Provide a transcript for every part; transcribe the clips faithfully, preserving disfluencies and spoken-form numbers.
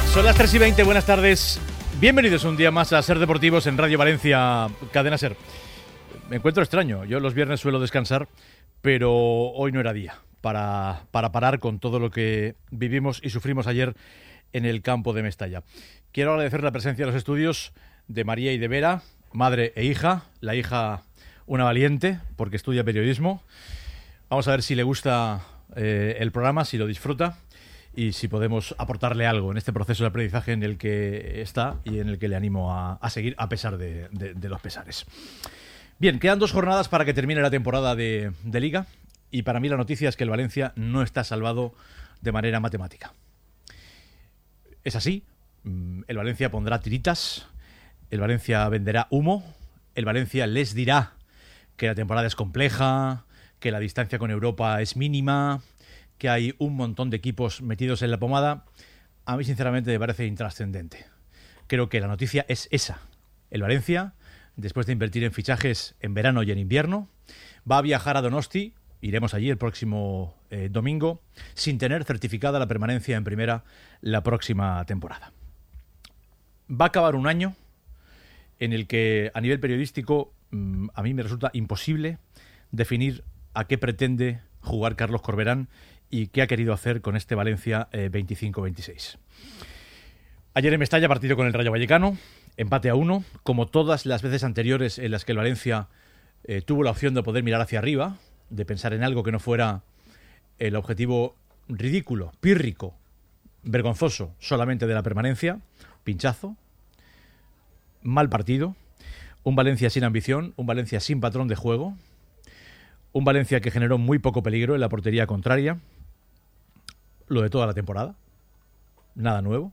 Son las tres y veinte, buenas tardes. Bienvenidos un día más a Ser Deportivos en Radio Valencia, Cadena Ser. Me encuentro extraño, yo los viernes suelo descansar, pero hoy no era día para, para parar con todo lo que vivimos y sufrimos ayer en el campo de Mestalla. Quiero agradecer la presencia en los estudios de María y de Vera, madre e hija. La hija, una valiente, porque estudia periodismo. Vamos a ver si le gusta eh, el programa, si lo disfruta y si podemos aportarle algo en este proceso de aprendizaje en el que está y en el que le animo a, a seguir a pesar de, de, de los pesares. Bien, quedan dos jornadas para que termine la temporada de, de Liga y para mí la noticia es que el Valencia no está salvado de manera matemática. Es así, el Valencia pondrá tiritas, el Valencia venderá humo, el Valencia les dirá que la temporada es compleja, que la distancia con Europa es mínima, que hay un montón de equipos metidos en la pomada. A mí sinceramente me parece intrascendente. Creo que la noticia es esa. El Valencia, después de invertir en fichajes en verano y en invierno, va a viajar a Donosti, iremos allí el próximo eh, domingo, sin tener certificada la permanencia en primera la próxima temporada. Va a acabar un año en el que a nivel periodístico mmm, a mí me resulta imposible definir a qué pretende jugar Carlos Corberán y qué ha querido hacer con este Valencia eh, veinticinco veintiséis. Ayer en Mestalla, partido con el Rayo Vallecano, empate a uno, como todas las veces anteriores en las que el Valencia eh, tuvo la opción de poder mirar hacia arriba, de pensar en algo que no fuera el objetivo ridículo, pírrico, vergonzoso solamente de la permanencia. Pinchazo, mal partido, un Valencia sin ambición, un Valencia sin patrón de juego, un Valencia que generó muy poco peligro en la portería contraria, lo de toda la temporada, nada nuevo.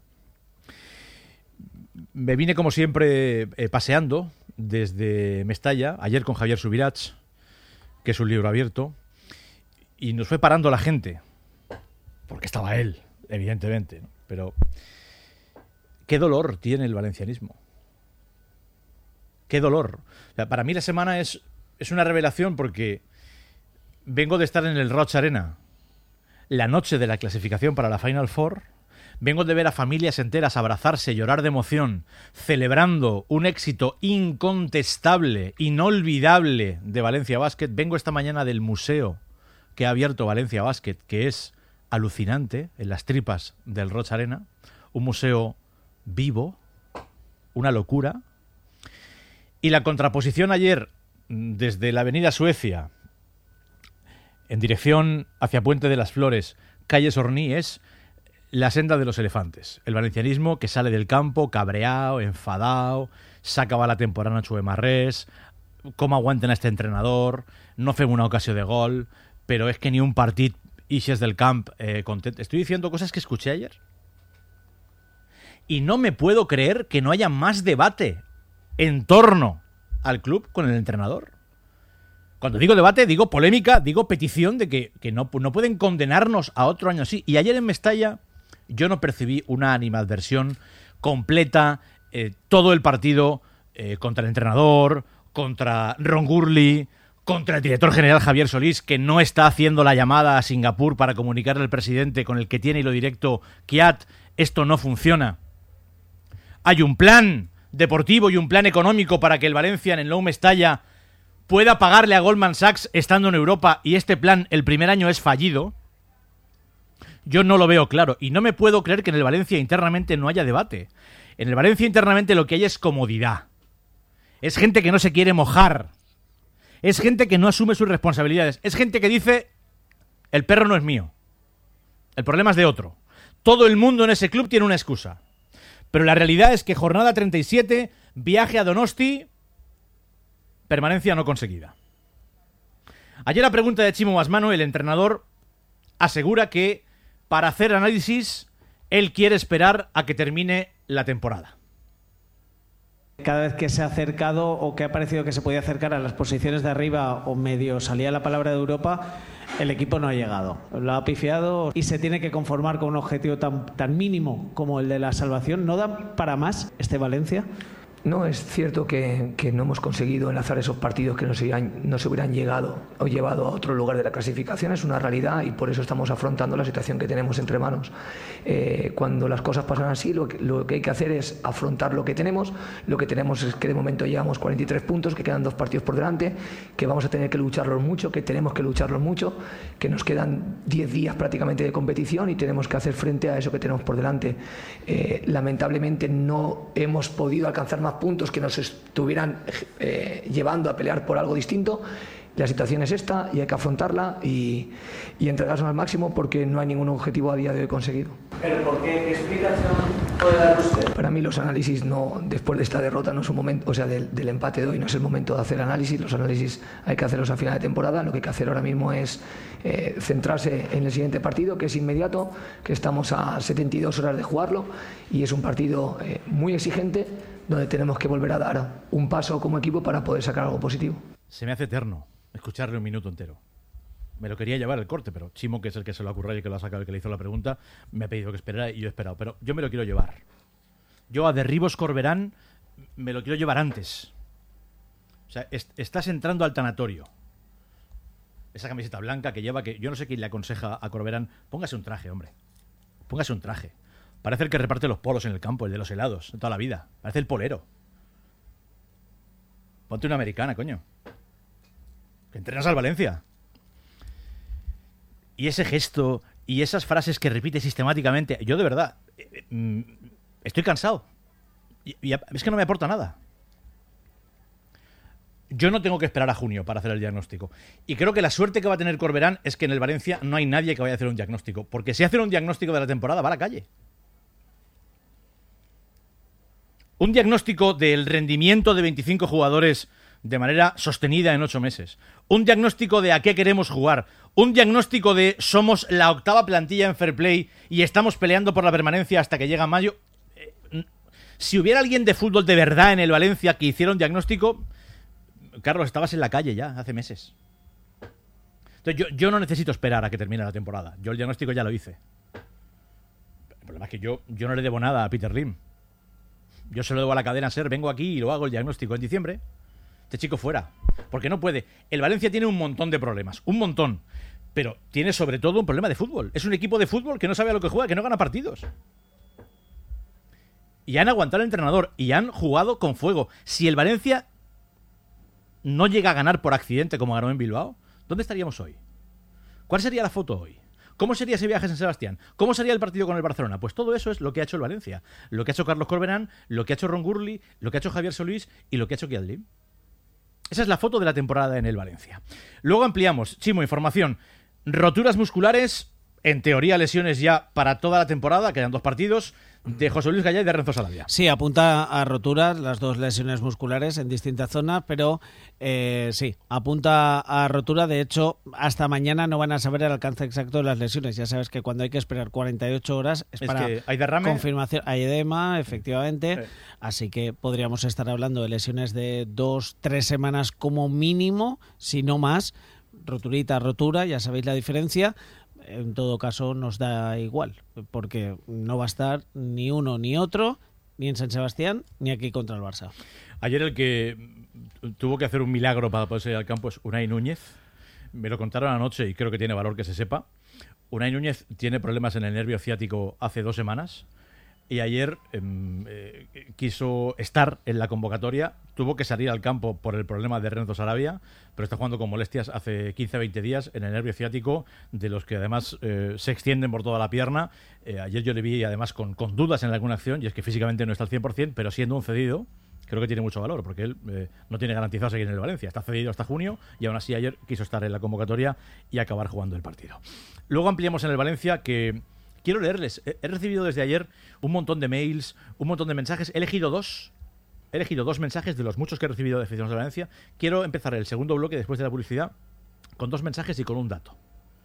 Me vine como siempre eh, paseando desde Mestalla, ayer con Javier Subirats, que es un libro abierto, y nos fue parando la gente, porque estaba él, evidentemente, ¿no? Pero qué dolor tiene el valencianismo. Qué dolor. O sea, para mí la semana es, es una revelación porque vengo de estar en el Roig Arena la noche de la clasificación para la Final Four. Vengo de ver a familias enteras abrazarse, llorar de emoción, celebrando un éxito incontestable, inolvidable de Valencia Basket. Vengo esta mañana del museo que ha abierto Valencia Basket, que es alucinante, en las tripas del Roig Arena. Un museo vivo, una locura. Y la contraposición ayer, desde la avenida Suecia, en dirección hacia Puente de las Flores, calle Sorní, es la senda de los elefantes. El valencianismo que sale del campo cabreado, enfadado, s'acaba la temporada en Chuemarrés, cómo aguanten a este entrenador, no fem una ocasión de gol, pero es que ni un partit ixes del camp eh, content. Estoy diciendo cosas que escuché ayer. Y no me puedo creer que no haya más debate en torno al club con el entrenador. Cuando digo debate, digo polémica, digo petición de que, que no, no pueden condenarnos a otro año así. Y ayer en Mestalla yo no percibí una animadversión completa, eh, todo el partido eh, contra el entrenador, contra Ron Gurley, contra el director general Javier Solís, que no está haciendo la llamada a Singapur para comunicarle al presidente con el que tiene hilo directo, Kiat, esto no funciona. Hay un plan deportivo y un plan económico para que el Valencia en el Nou Mestalla pueda pagarle a Goldman Sachs estando en Europa y este plan el primer año es fallido. Yo no lo veo claro y no me puedo creer que en el Valencia internamente no haya debate. En el Valencia internamente lo que hay es comodidad. Es gente que no se quiere mojar. Es gente que no asume sus responsabilidades. Es gente que dice, el perro no es mío. El problema es de otro. Todo el mundo en ese club tiene una excusa. Pero la realidad es que jornada treinta y siete, viaje a Donosti, permanencia no conseguida. Ayer la pregunta de Chimo Basmano, el entrenador asegura que para hacer análisis él quiere esperar a que termine la temporada. Cada vez que se ha acercado o que ha parecido que se podía acercar a las posiciones de arriba o medio salía la palabra de Europa, el equipo no ha llegado. Lo ha pifiado y se tiene que conformar con un objetivo tan, tan mínimo como el de la salvación. ¿No da para más este Valencia? No, es cierto que, que no hemos conseguido enlazar esos partidos que nos, hubieran, nos hubieran llegado o llevado a otro lugar de la clasificación, es una realidad y por eso estamos afrontando la situación que tenemos entre manos. Eh, cuando las cosas pasan así, lo que, lo que hay que hacer es afrontar lo que tenemos. Lo que tenemos es que de momento llevamos cuarenta y tres puntos, que quedan dos partidos por delante, que vamos a tener que lucharlos mucho, que tenemos que lucharlos mucho, que nos quedan diez días prácticamente de competición y tenemos que hacer frente a eso que tenemos por delante. Eh, lamentablemente no hemos podido alcanzar más puntos que nos estuvieran eh, llevando a pelear por algo distinto. La situación es esta y hay que afrontarla y, y entregarnos al máximo porque no hay ningún objetivo a día de hoy conseguido. ¿Pero por qué? ¿Qué explicación puede dar usted? Para mí los análisis no, después de esta derrota no es un momento, o sea, del, del empate de hoy no es el momento de hacer análisis. Los análisis hay que hacerlos a final de temporada. Lo que hay que hacer ahora mismo es eh, centrarse en el siguiente partido, que es inmediato, que estamos a setenta y dos horas de jugarlo y es un partido eh, muy exigente donde tenemos que volver a dar un paso como equipo para poder sacar algo positivo. Se me hace eterno escucharle un minuto entero. Me lo quería llevar el corte, pero Chimo, que es el que se lo ha ocurrido y que lo ha sacado, el que le hizo la pregunta, me ha pedido que esperara y yo he esperado. Pero yo me lo quiero llevar. Yo a Derribos Corberán me lo quiero llevar antes. O sea, est- estás entrando al tanatorio. Esa camiseta blanca que lleva, que yo no sé quién le aconseja a Corberán, póngase un traje, hombre. Póngase un traje. Parece el que reparte los polos en el campo, el de los helados, toda la vida. Parece el polero. Ponte una americana, coño. Que entrenas al Valencia. Y ese gesto y esas frases que repite sistemáticamente, yo de verdad eh, eh, estoy cansado. Y, y es que no me aporta nada. Yo no tengo que esperar a junio para hacer el diagnóstico. Y creo que la suerte que va a tener Corberán es que en el Valencia no hay nadie que vaya a hacer un diagnóstico. Porque si hace un diagnóstico de la temporada, va a la calle. Un diagnóstico del rendimiento de veinticinco jugadores de manera sostenida en ocho meses. Un diagnóstico de a qué queremos jugar. Un diagnóstico de somos la octava plantilla en Fair Play y estamos peleando por la permanencia hasta que llega mayo. Eh, si hubiera alguien de fútbol de verdad en el Valencia que hiciera un diagnóstico, Carlos, estabas en la calle ya hace meses. Entonces yo, yo no necesito esperar a que termine la temporada. Yo el diagnóstico ya lo hice. El problema es que yo, yo no le debo nada a Peter Lim. Yo se lo debo a la cadena SER, vengo aquí y lo hago el diagnóstico en diciembre. Este chico fuera. Porque no puede. El Valencia tiene un montón de problemas. Un montón. Pero tiene sobre todo un problema de fútbol. Es un equipo de fútbol que no sabe a lo que juega, que no gana partidos. Y han aguantado al entrenador. Y han jugado con fuego. Si el Valencia no llega a ganar por accidente como ganó en Bilbao, ¿dónde estaríamos hoy? ¿Cuál sería la foto hoy? ¿Cómo sería ese viaje a San Sebastián? ¿Cómo sería el partido con el Barcelona? Pues todo eso es lo que ha hecho el Valencia. Lo que ha hecho Carlos Corberán, lo que ha hecho Ron Gurley, lo que ha hecho Javier Solís y lo que ha hecho Kiadlim. Esa es la foto de la temporada en el Valencia. Luego ampliamos. Chimo, información. Roturas musculares, en teoría lesiones ya para toda la temporada, quedan dos partidos, de José Luis Gallá y de Renzo Sarabia. Sí, apunta a roturas, las dos lesiones musculares en distintas zonas, pero eh, sí, apunta a rotura. De hecho, hasta mañana no van a saber el alcance exacto de las lesiones. Ya sabes que cuando hay que esperar cuarenta y ocho horas es, es para que hay derrame. Confirmación. Hay edema, efectivamente. Sí. Así que podríamos estar hablando de lesiones de dos, tres semanas como mínimo, si no más. Roturita, rotura, ya sabéis la diferencia. En todo caso nos da igual, porque no va a estar ni uno ni otro, ni en San Sebastián, ni aquí contra el Barça. Ayer el que tuvo que hacer un milagro para poder salir al campo es Unai Núñez. Me lo contaron anoche y creo que tiene valor que se sepa. Unai Núñez tiene problemas en el nervio ciático hace dos semanas y ayer eh, eh, quiso estar en la convocatoria, tuvo que salir al campo por el problema de Renzo Sarabia, pero está jugando con molestias hace quince a veinte días en el nervio ciático, de los que además eh, se extienden por toda la pierna. Eh, ayer yo le vi además con, con dudas en alguna acción, y es que físicamente no está al cien por ciento, pero siendo un cedido, creo que tiene mucho valor, porque él eh, no tiene garantizado seguir en el Valencia, está cedido hasta junio, y aún así ayer quiso estar en la convocatoria y acabar jugando el partido. Luego ampliamos en el Valencia, que quiero leerles. He recibido desde ayer un montón de mails, un montón de mensajes. He elegido dos. He elegido dos mensajes de los muchos que he recibido de aficionados de Valencia. Quiero empezar el segundo bloque después de la publicidad con dos mensajes y con un dato.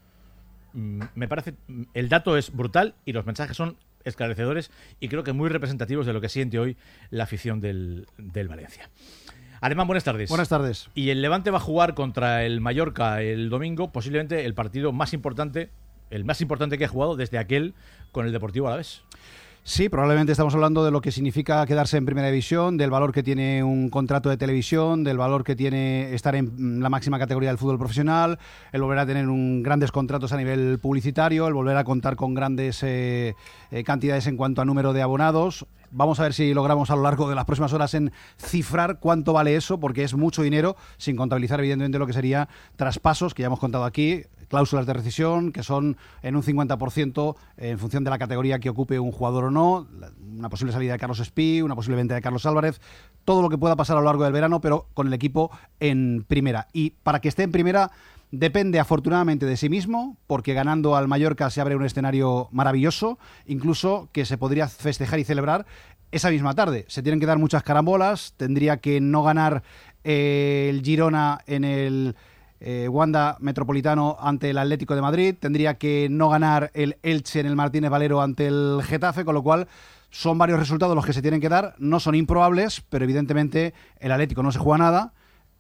Me parece... El dato es brutal y los mensajes son esclarecedores y creo que muy representativos de lo que siente hoy la afición del, del Valencia. Alemán, buenas tardes. Buenas tardes. Y el Levante va a jugar contra el Mallorca el domingo, posiblemente el partido más importante... el más importante que ha jugado desde aquel con el Deportivo Alavés. Sí, probablemente estamos hablando de lo que significa quedarse en primera división, del valor que tiene un contrato de televisión, del valor que tiene estar en la máxima categoría del fútbol profesional, el volver a tener un, grandes contratos a nivel publicitario, el volver a contar con grandes eh, eh, cantidades en cuanto a número de abonados. Vamos a ver si logramos a lo largo de las próximas horas en cifrar cuánto vale eso, porque es mucho dinero, sin contabilizar evidentemente lo que sería traspasos, que ya hemos contado aquí, cláusulas de rescisión, que son en un cincuenta por ciento en función de la categoría que ocupe un jugador o no, una posible salida de Carlos Espí, una posible venta de Carlos Álvarez, todo lo que pueda pasar a lo largo del verano, pero con el equipo en primera. Y para que esté en primera depende afortunadamente de sí mismo, porque ganando al Mallorca se abre un escenario maravilloso, incluso que se podría festejar y celebrar esa misma tarde. Se tienen que dar muchas carambolas, tendría que no ganar eh, el Girona en el eh, Wanda Metropolitano ante el Atlético de Madrid, tendría que no ganar el Elche en el Martínez Valero ante el Getafe, con lo cual son varios resultados los que se tienen que dar, no son improbables, pero evidentemente el Atlético no se juega nada.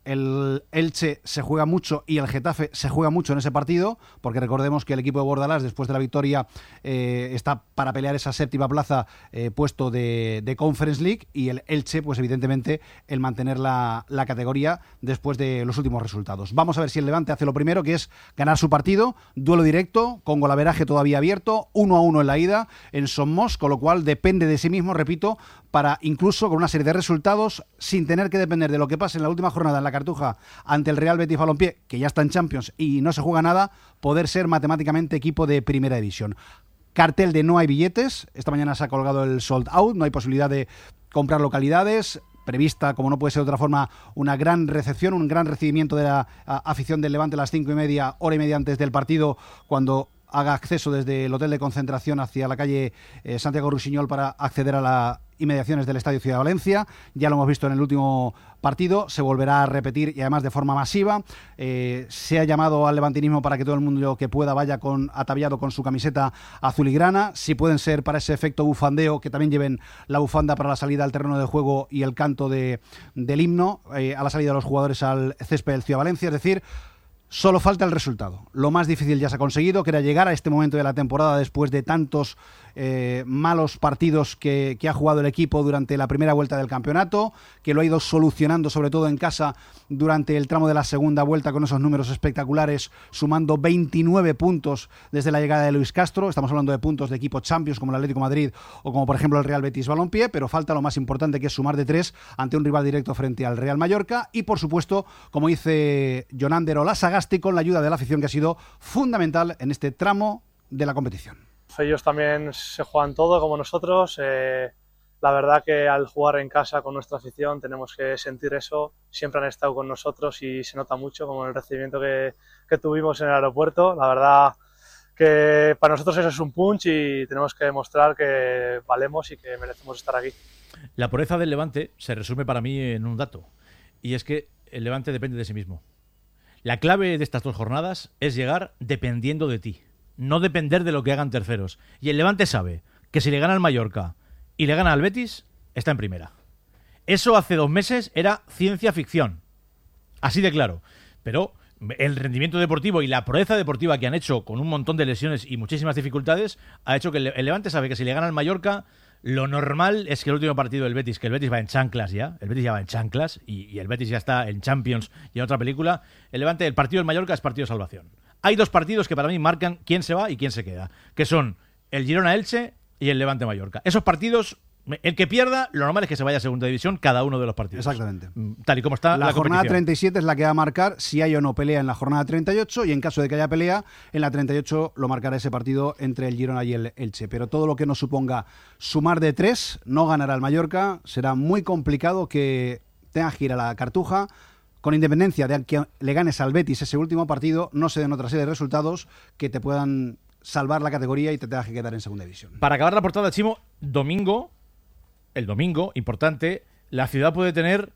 El Elche se juega mucho y el Getafe se juega mucho en ese partido, porque recordemos que el equipo de Bordalás, después de la victoria, eh, está para pelear esa séptima plaza eh, puesto de, de Conference League, y el Elche, pues evidentemente, el mantener la, la categoría después de los últimos resultados. Vamos a ver si el Levante hace lo primero, que es ganar su partido, duelo directo, con golaveraje todavía abierto, uno a uno en la ida, en Somos, con lo cual depende de sí mismo, repito, para incluso con una serie de resultados, sin tener que depender de lo que pase en la última jornada en la Cartuja ante el Real Betis Balompié, que ya está en Champions y no se juega nada, poder ser matemáticamente equipo de primera división. Cartel de no hay billetes, esta mañana se ha colgado el sold out, no hay posibilidad de comprar localidades, prevista, como no puede ser de otra forma, una gran recepción, un gran recibimiento de la a, afición del Levante a las cinco y media, hora y media antes del partido, cuando haga acceso desde el hotel de concentración hacia la calle eh, Santiago Rusiñol para acceder a las inmediaciones del Estadio Ciudad de Valencia. Ya lo hemos visto en el último partido, se volverá a repetir y además de forma masiva. Eh, se ha llamado al levantinismo para que todo el mundo que pueda vaya con ataviado con su camiseta azul y grana. Si pueden ser para ese efecto bufandeo, que también lleven la bufanda para la salida al terreno de juego y el canto de, del himno eh, a la salida de los jugadores al césped del Ciudad de Valencia. Es decir, solo falta el resultado. Lo más difícil ya se ha conseguido, que era llegar a este momento de la temporada después de tantos eh, malos partidos que, que ha jugado el equipo durante la primera vuelta del campeonato, que lo ha ido solucionando sobre todo en casa durante el tramo de la segunda vuelta con esos números espectaculares, sumando veintinueve puntos desde la llegada de Luis Castro. Estamos hablando de puntos de equipos Champions como el Atlético de Madrid o como por ejemplo el Real Betis Balompié, pero falta lo más importante, que es sumar de tres ante un rival directo frente al Real Mallorca y por supuesto, como dice Jonander Olasagasti, con la ayuda de la afición, que ha sido fundamental en este tramo de la competición. Ellos también se juegan todo como nosotros. Eh, la verdad que al jugar en casa con nuestra afición tenemos que sentir eso. Siempre han estado con nosotros y se nota mucho, como el recibimiento que, que tuvimos en el aeropuerto. La verdad que para nosotros eso es un punch y tenemos que demostrar que valemos y que merecemos estar aquí. La pureza del Levante se resume para mí en un dato, y es que el Levante depende de sí mismo. La clave de estas dos jornadas es llegar dependiendo de ti, no depender de lo que hagan terceros. Y el Levante sabe que si le gana al Mallorca y le gana al Betis, está en primera. Eso hace dos meses era ciencia ficción, así de claro. Pero el rendimiento deportivo y la proeza deportiva que han hecho con un montón de lesiones y muchísimas dificultades ha hecho que el Levante sabe que si le gana al Mallorca, lo normal es que el último partido del Betis, que el Betis va en chanclas ya, el Betis ya va en chanclas y, y el Betis ya está en Champions y en otra película, el Levante, el partido del Mallorca es partido de salvación. Hay dos partidos que para mí marcan quién se va y quién se queda, que son el Girona-Elche y el Levante-Mallorca. Esos partidos, el que pierda, lo normal es que se vaya a segunda división cada uno de los partidos. Exactamente. Tal y como está la, la jornada competición. treinta y siete es la que va a marcar si hay o no pelea en la jornada treinta y ocho, y en caso de que haya pelea, en la treinta y ocho lo marcará ese partido entre el Girona y el Elche. Pero todo lo que nos suponga sumar de tres, no ganará el Mallorca, será muy complicado que tengas que ir a la Cartuja. Con independencia de que le ganes al Betis ese último partido, no se den otra serie de resultados que te puedan salvar la categoría y te tengas que quedar en segunda división. Para acabar la portada, Chimo, domingo, el domingo, importante, la ciudad puede tener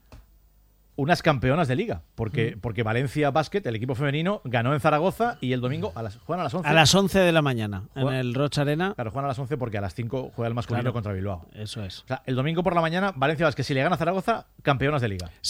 unas campeonas de liga, porque, mm. porque Valencia Basket, el equipo femenino, ganó en Zaragoza y el domingo a las, juegan a las once. A las once de la mañana, juegan, en el Rocha Arena. Claro, juegan a las once porque a las cinco juega el masculino, claro, contra Bilbao. Eso es. O sea, el domingo por la mañana, Valencia Basket, si le gana a Zaragoza, campeonas de liga. Sí,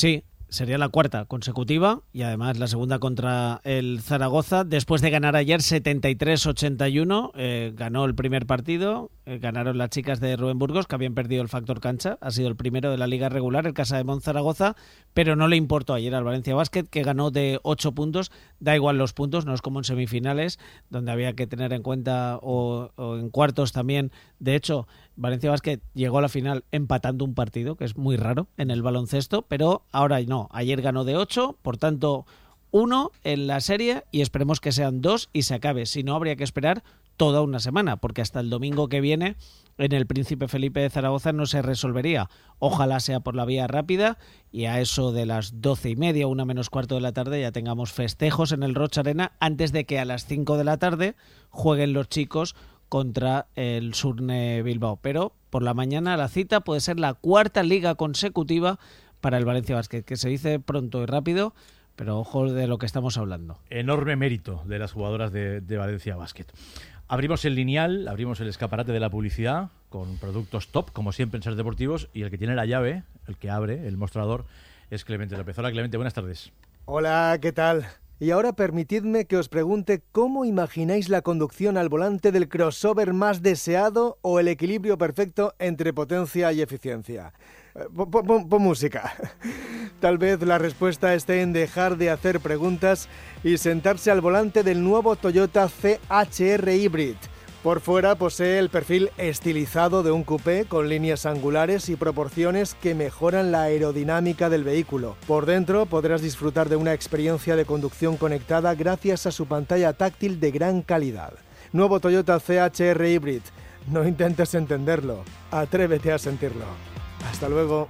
sería la cuarta consecutiva y además la segunda contra el Zaragoza, después de ganar ayer setenta y tres ochenta y uno, eh, ganó el primer partido, eh, ganaron las chicas de Rubén Burgos, que habían perdido el factor cancha, ha sido el primero de la liga regular, el Casa de Mon Zaragoza, pero no le importó ayer al Valencia Basket, que ganó de ocho puntos, da igual los puntos, no es como en semifinales, donde había que tener en cuenta, o, o en cuartos también, de hecho, Valencia Basket llegó a la final empatando un partido, que es muy raro en el baloncesto, pero ahora no. Ayer ganó de ocho, por tanto, uno en la serie y esperemos que sean dos y se acabe. Si no, habría que esperar toda una semana, porque hasta el domingo que viene en el Príncipe Felipe de Zaragoza no se resolvería. Ojalá sea por la vía rápida y a eso de las doce y media, una menos cuarto de la tarde, ya tengamos festejos en el Rocha Arena antes de que a las cinco de la tarde jueguen los chicos contra el Surne Bilbao. Pero por la mañana la cita puede ser la cuarta liga consecutiva para el Valencia Basket, que se dice pronto y rápido, pero ojo de lo que estamos hablando. Enorme mérito de las jugadoras de, de Valencia Basket. Abrimos el lineal, abrimos el escaparate de la publicidad con productos top, como siempre en Ser Deportivos, y el que tiene la llave, el que abre el mostrador, es Clemente López. Hola Clemente, buenas tardes. Hola, ¿qué tal? Y ahora permitidme que os pregunte cómo imagináis la conducción al volante del crossover más deseado o el equilibrio perfecto entre potencia y eficiencia. Pon, pon, pon música. Tal vez la respuesta esté en dejar de hacer preguntas y sentarse al volante del nuevo Toyota C H R Hybrid. Por fuera posee el perfil estilizado de un coupé con líneas angulares y proporciones que mejoran la aerodinámica del vehículo. Por dentro podrás disfrutar de una experiencia de conducción conectada gracias a su pantalla táctil de gran calidad. Nuevo Toyota C H R Hybrid. No intentes entenderlo, atrévete a sentirlo. Hasta luego.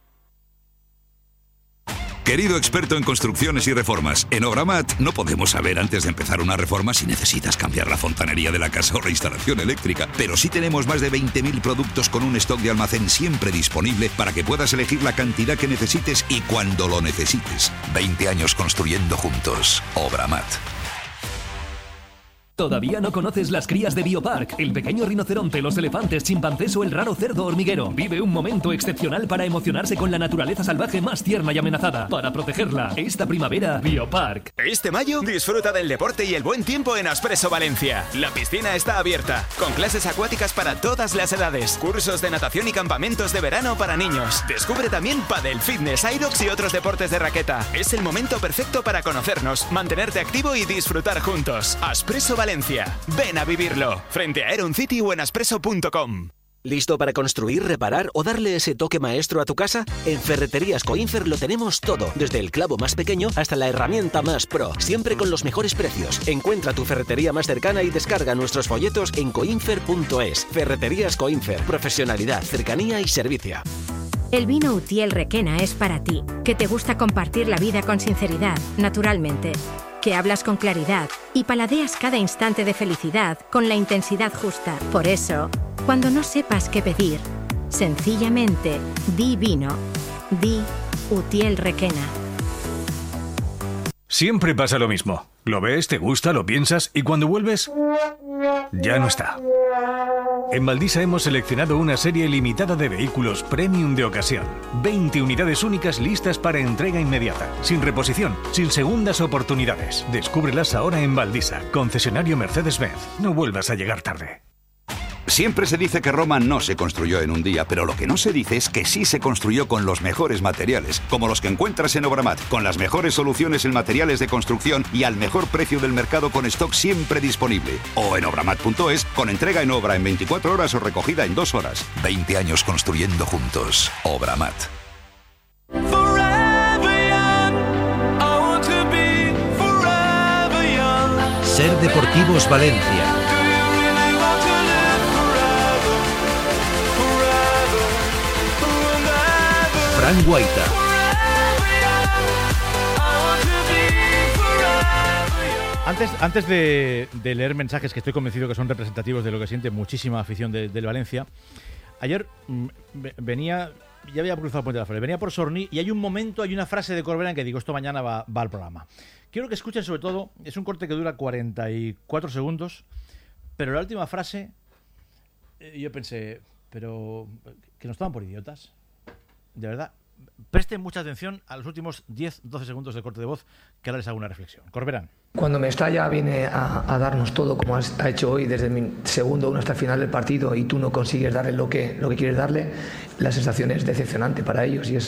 Querido experto en construcciones y reformas, en Obramat no podemos saber antes de empezar una reforma si necesitas cambiar la fontanería de la casa o la instalación eléctrica, pero sí tenemos más de veinte mil productos con un stock de almacén siempre disponible para que puedas elegir la cantidad que necesites y cuando lo necesites. veinte años construyendo juntos. Obramat. ¿Todavía no conoces las crías de Biopark? El pequeño rinoceronte, los elefantes, chimpancés o el raro cerdo hormiguero. Vive un momento excepcional para emocionarse con la naturaleza salvaje más tierna y amenazada. Para protegerla, esta primavera, Biopark. Este mayo, disfruta del deporte y el buen tiempo en Aspresso Valencia. La piscina está abierta, con clases acuáticas para todas las edades, cursos de natación y campamentos de verano para niños. Descubre también pádel, fitness, aerox y otros deportes de raqueta. Es el momento perfecto para conocernos, mantenerte activo y disfrutar juntos. Aspresso Valencia. Ven a vivirlo. Frente a Aeron City o en aspresso punto com. ¿Listo para construir, reparar o darle ese toque maestro a tu casa? En Ferreterías Coinfer lo tenemos todo, desde el clavo más pequeño hasta la herramienta más pro, siempre con los mejores precios. Encuentra tu ferretería más cercana y descarga nuestros folletos en coinfer punto es. Ferreterías Coinfer, profesionalidad, cercanía y servicio. El vino Utiel Requena es para ti, que te gusta compartir la vida con sinceridad, naturalmente, que hablas con claridad y paladeas cada instante de felicidad con la intensidad justa. Por eso, cuando no sepas qué pedir, sencillamente di vino, di Utiel Requena. Siempre pasa lo mismo. Lo ves, te gusta, lo piensas y cuando vuelves, ya no está. En Valdisa hemos seleccionado una serie limitada de vehículos premium de ocasión. veinte unidades únicas listas para entrega inmediata, sin reposición, sin segundas oportunidades. Descúbrelas ahora en Valdisa, concesionario Mercedes-Benz. No vuelvas a llegar tarde. Siempre se dice que Roma no se construyó en un día, pero lo que no se dice es que sí se construyó con los mejores materiales, como los que encuentras en Obramat, con las mejores soluciones en materiales de construcción y al mejor precio del mercado con stock siempre disponible. O en obramat punto es, con entrega en obra en veinticuatro horas o recogida en dos horas. veinte años construyendo juntos. Obramat. Ser Deportivos Valencia. Fran Guaita. Antes, antes de, de leer mensajes que estoy convencido que son representativos de lo que siente muchísima afición de, del Valencia, ayer mm, venía, ya había cruzado el Puente de la Flores, venía por Sorní y hay un momento, hay una frase de Corbera en que digo, esto mañana va, va al programa. Quiero que escuchen sobre todo, es un corte que dura cuarenta y cuatro segundos, pero la última frase, eh, yo pensé, pero que nos toman por idiotas. De verdad, presten mucha atención a los últimos diez doce segundos del corte de voz, que ahora les hago una reflexión. Corberán. Cuando Mestalla viene a, a darnos todo, como has, ha hecho hoy, desde el segundo uno hasta el final del partido, y tú no consigues darle lo que, lo que quieres darle, la sensación es decepcionante para ellos y es